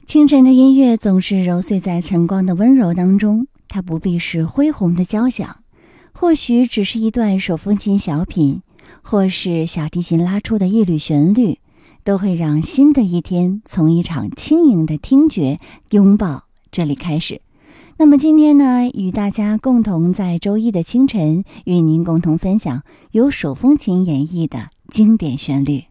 清晨的音乐总是揉碎在晨光的温柔当中，它不必是恢宏的交响，或许只是一段手风琴小品，或是小提琴拉出的一缕旋律，都会让新的一天从一场轻盈的听觉拥抱这里开始。那么今天呢，与大家共同在周一的清晨与您共同分享由手风琴演绎的经典旋律。